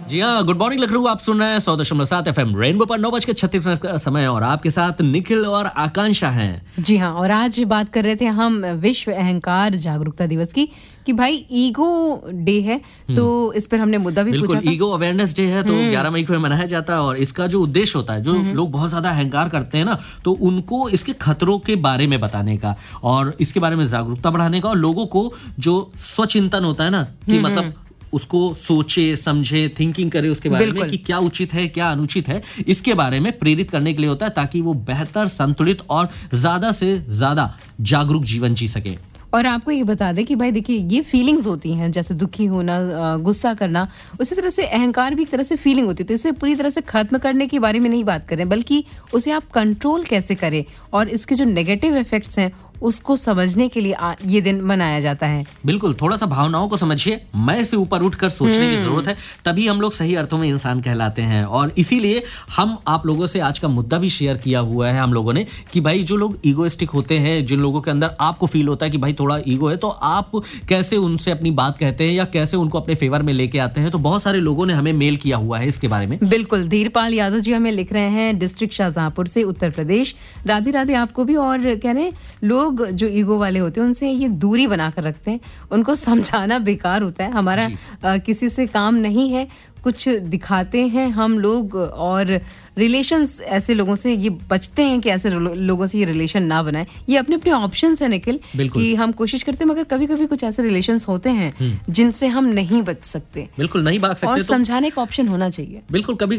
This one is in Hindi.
जी हाँ, गुड मॉर्निंग लखनऊ। आप सुन रहे हैं 100.7 FM रेनबो पर 9:36 का समय और आपके साथ निखिल और आकांक्षा हैं। जी हाँ, और आज बात कर रहे थे हम विश्व अहंकार जागरूकता दिवस की कि भाई ईगो डे है, तो इस पर हमने मुद्दा भी पूछा था। बिल्कुल, ईगो अवेयरनेस डे है, तो 11 मई को मनाया जाता है और इसका जो उद्देश्य होता है, जो लोग बहुत ज्यादा अहंकार करते हैं ना, तो उनको इसके खतरों के बारे में बताने का और इसके बारे में जागरूकता बढ़ाने का और लोगों को जो स्वचिंतन होता है ना कि मतलब उसको सोचे समझे, थिंकिंग करे उसके बारे में कि क्या उचित है क्या अनुचित है, इसके बारे में प्रेरित करने के लिए होता है ताकि वो बेहतर, संतुलित और ज्यादा से ज्यादा जागरूक जीवन जी सके। और आपको ये बता दें कि भाई देखिए, ये फीलिंग्स होती हैं, जैसे दुखी होना, गुस्सा करना, उसी तरह से अहंकार भी एक तरह से फीलिंग होती है। तो इसे पूरी तरह से खत्म करने के बारे में नहीं बात कर रहे हैं, बल्कि उसे आप कंट्रोल कैसे करें और इसके जो नेगेटिव इफेक्ट्स हैं उसको समझने के लिए ये दिन मनाया जाता है। बिल्कुल, थोड़ा सा भावनाओं को समझिए, मैं से ऊपर उठकर सोचने की जरूरत है, तभी हम लोग सही अर्थों में इंसान कहलाते हैं। और इसीलिए हम आप लोगों से आज का मुद्दा भी शेयर किया हुआ है हम लोगों ने कि भाई जो लोग ईगोइस्टिक होते हैं, जिन लोगों के अंदर आपको फील होता है कि भाई थोड़ा ईगो है, तो आप कैसे उनसे अपनी बात कहते हैं या कैसे उनको अपने फेवर में लेके आते हैं। तो बहुत सारे लोगों ने हमें मेल किया हुआ है इसके बारे में। बिल्कुल, धीरपाल यादव जी हमें लिख रहे हैं डिस्ट्रिक्ट शाहजहांपुर से, उत्तर प्रदेश। राधे राधे आपको भी। और कह रहे हैं लोग जो ईगो वाले होते हैं उनसे ये दूरी बनाकर रखते हैं, उनको समझाना बेकार होता है। हमारा किसी से काम नहीं है, कुछ दिखाते हैं हम लोग और रिलेशंस ऐसे लोगों से ये बचते हैं कि ऐसे लोगों से ये रिलेशन ना बनाए। ये अपने अपने ऑप्शंस है निखिल, कि हम कोशिश करते हैं, मगर कभी कभी कुछ ऐसे रिलेशंस होते हैं जिनसे हम नहीं बच सकते। बिल्कुल नहीं भाग सकते, और समझाने का ऑप्शन होना चाहिए। बिल्कुल, कभी